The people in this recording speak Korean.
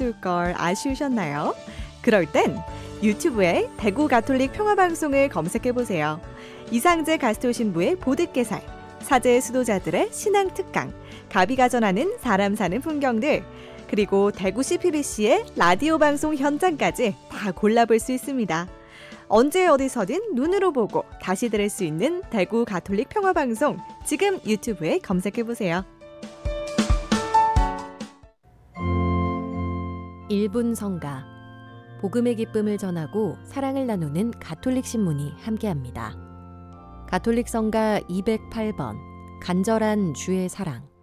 좋을 걸 아쉬우셨나요? 그럴 땐 유튜브에 대구 가톨릭 평화방송을 검색해보세요. 이상재 가스토 신부의 보듯개살, 사제 수도자들의 신앙 특강, 가비가 전하는 사람 사는 풍경들, 그리고 대구 CPBC의 라디오 방송 현장까지 다 골라볼 수 있습니다. 언제 어디서든 눈으로 보고 다시 들을 수 있는 대구 가톨릭 평화방송, 지금 유튜브에 검색해보세요. 1분 성가, 복음의 기쁨을 전하고 사랑을 나누는 가톨릭 신문이 함께합니다. 가톨릭 성가 208번, 간절한 주의 사랑.